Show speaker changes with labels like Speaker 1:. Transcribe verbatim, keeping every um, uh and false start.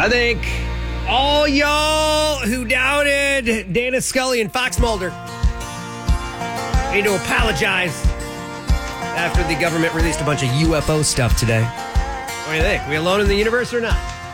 Speaker 1: I think all y'all who doubted Dana Scully and Fox Mulder need to apologize after the government released a bunch of U F O stuff today. What do you think? We alone in the universe or not?